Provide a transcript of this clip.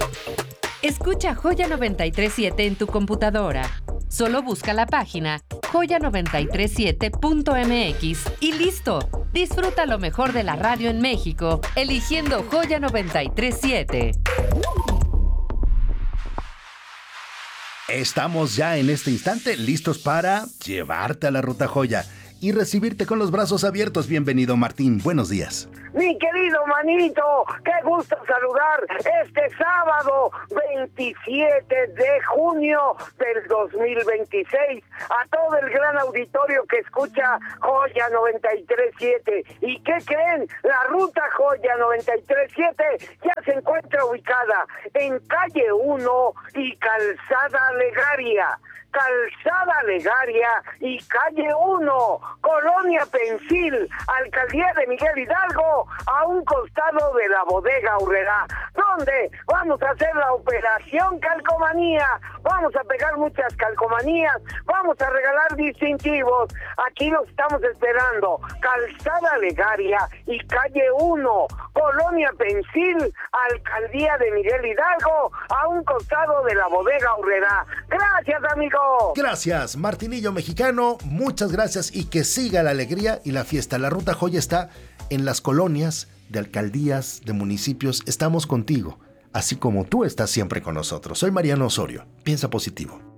Escucha Joya 937 en tu computadora. Solo busca la página joya937.mx y listo. Disfruta lo mejor de la radio en México, eligiendo Joya 937. Estamos ya en este instante listos para llevarte a la Ruta Joya y recibirte con los brazos abiertos. Bienvenido, Martín. Buenos días. Mi querido manito, qué gusto saludar este sábado 27 de junio del 2026 a todo el gran auditorio que escucha Joya 937. ¿Y qué creen? La Ruta Joya 937 ya se encuentra ubicada en calle 1 y Calzada Legaria. Calzada Legaria y calle 1, Colonia Pensil, Alcaldía de Miguel Hidalgo, a un costado de la bodega Aurrerá, donde vamos a hacer la operación calcomanía. Vamos a pegar muchas calcomanías, vamos a regalar distintivos. Aquí los estamos esperando. Calzada Legaria y calle 1, Colonia Pensil, Alcaldía de Miguel Hidalgo, a un costado de la bodega Aurrerá. Gracias, amigo. Gracias, Martinillo mexicano. Muchas gracias y que siga la alegría y la fiesta. La Ruta Joya está en las colonias de alcaldías, de municipios. Estamos contigo, así como tú estás siempre con nosotros. Soy Mariano Osorio. Piensa positivo.